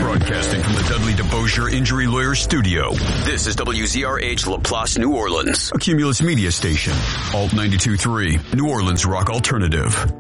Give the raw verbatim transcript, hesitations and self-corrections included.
Broadcasting from the Dudley DeBosier Injury Lawyer Studio. This is W Z R H LaPlace, New Orleans. A Cumulus Media Station. Alt ninety-two point three. New Orleans Rock Alternative.